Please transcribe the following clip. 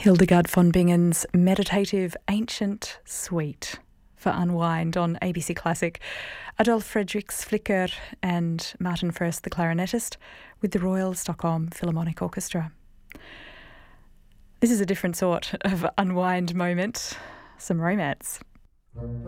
Hildegard von Bingen's meditative ancient suite for Unwind on ABC Classic. Adolf Fredriks Flicker and Martin First, the clarinetist, with the Royal Stockholm Philharmonic Orchestra. This is a different sort of unwind moment, some romance.